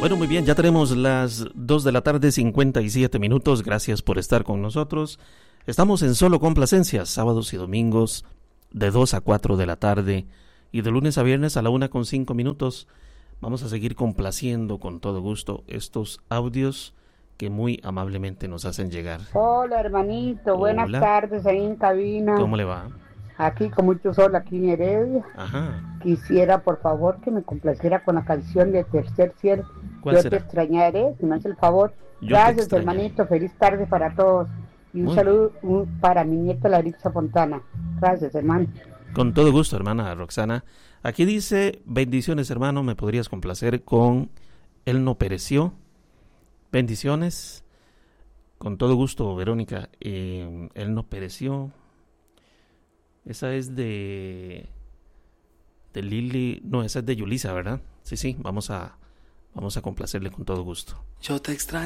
Bueno, muy bien, ya tenemos las 2 de la tarde, 57 minutos. Gracias por estar con nosotros. Estamos en Solo Complacencias, sábados y domingos, de 2 a 4 de la tarde y de lunes a viernes a la 1:05. Vamos a seguir complaciendo con todo gusto estos audios que muy amablemente nos hacen llegar. Hola, hermanito, buenas Hola. tardes ahí en cabina. ¿Cómo le va? Aquí con mucho sol, aquí en Heredia. Ajá. Quisiera, por favor, que me complaciera con la canción de Tercer Cielo. ¿Cuál Yo será? te extrañaré, si me hace el favor. Yo te Gracias, extrañaré. hermanito, feliz tarde para todos. Y un Muy saludo para mi nieta Larissa Fontana. Gracias, hermano. Con todo gusto, hermana Roxana. Aquí dice, bendiciones, hermano, me podrías complacer con Él no pereció. Bendiciones. Con todo gusto, Verónica. Él no pereció. Esa es de Lili. No, esa es de Yulisa, ¿verdad? Sí, vamos a complacerle con todo gusto. Yo te extraño.